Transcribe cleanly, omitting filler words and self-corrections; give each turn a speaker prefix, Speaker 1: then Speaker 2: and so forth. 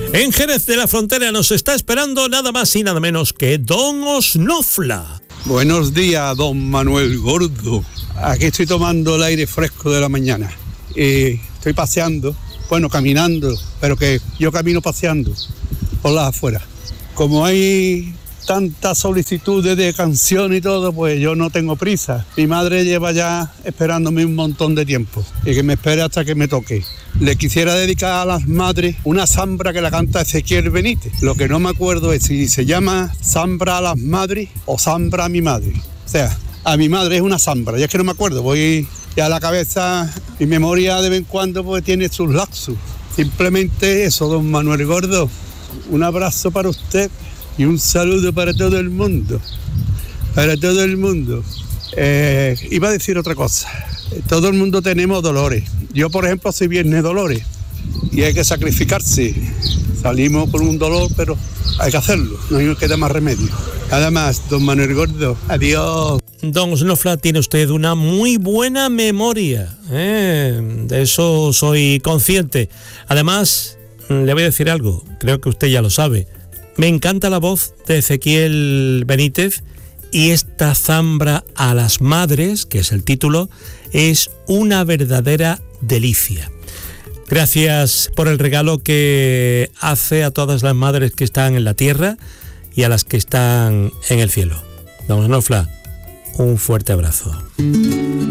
Speaker 1: En Jerez de la Frontera nos está esperando nada más y nada menos que Don Osnofla.
Speaker 2: Buenos días, don Manuel Gordo. Aquí estoy tomando el aire fresco de la mañana. Estoy paseando, caminando, pero que yo camino paseando por las afueras. Como hay tantas solicitudes de canciones y todo, pues yo no tengo prisa. Mi madre lleva ya esperándome un montón de tiempo y que me espere hasta que me toque. Le quisiera dedicar a las madres una zambra que la canta Ezequiel Benítez. Lo que no me acuerdo es si se llama zambra a las madres o zambra a mi madre. O sea, a mi madre es una zambra, ya es que no me acuerdo, voy ya a la cabeza, mi memoria de vez en cuando pues tiene sus lapsus. Simplemente eso, don Manuel Gordo. Un abrazo para usted y un saludo para todo el mundo. Para todo el mundo. Iba a decir otra cosa. Todo el mundo tenemos dolores. Yo, por ejemplo, soy Viernes Dolores y hay que sacrificarse. Salimos por un dolor, pero hay que hacerlo. No queda más remedio. Nada más, don Manuel Gordo. Adiós.
Speaker 1: Don Osnofla, tiene usted una muy buena memoria. De eso soy consciente. Además, le voy a decir algo. Creo que usted ya lo sabe. Me encanta la voz de Ezequiel Benítez y esta zambra a las madres, que es el título, es una verdadera delicia. Gracias por el regalo que hace a todas las madres que están en la tierra y a las que están en el cielo. Don Osnofla, un fuerte abrazo.